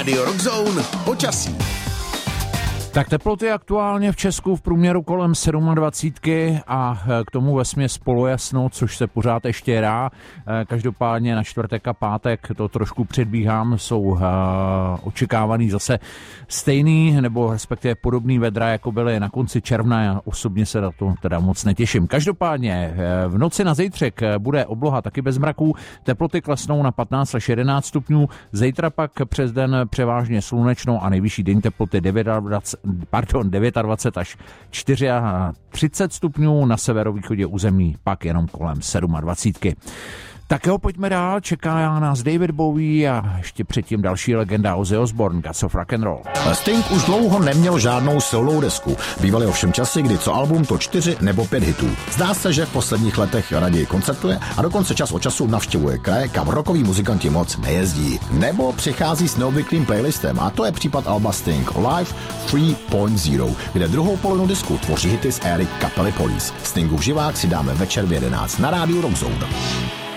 Radio Rock Zone počasí. Tak teploty aktuálně v Česku v průměru kolem 27 a k tomu vesměs polojasno, což se pořád ještě dá. Každopádně na čtvrtek a pátek, to trošku předbíhám, jsou očekávaný zase stejný nebo respektive podobný vedra, jako byly na konci června. Já osobně se na to teda moc netěším. Každopádně v noci na zítřek bude obloha taky bez mraků, teploty klesnou na 15 až 11 stupňů, zítra pak přes den převážně slunečno a nejvyšší denní teploty 29 až 34 stupňů, na severovýchodě území pak jenom kolem 27. Tak jo, pojďme dál, čeká nás David Bowie a ještě předtím další legenda Ozzy Osbourne, Gods of Rock and Roll. Sting už dlouho neměl žádnou solovou desku. Bývaly ovšem časy, kdy co album, to 4 nebo 5 hitů. Zdá se, že v posledních letech raději koncertuje a dokonce čas od času navštěvuje kraje, kam rockoví muzikanti moc nejezdí. Nebo přichází s neobvyklým playlistem a to je případ alba Sting Live 3.0, kde druhou polovinu disku tvoří hity z éry kapely Police. Stingu v živák si dáme večer v 11 na rádiu Rock Zone.